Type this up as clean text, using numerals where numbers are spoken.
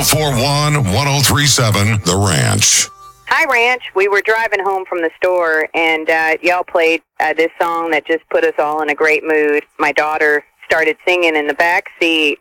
1041 1037 The Ranch. Hi, Ranch. We were driving home from the store, and y'all played this song that just put us all in a great mood. My daughter started singing in the back seat,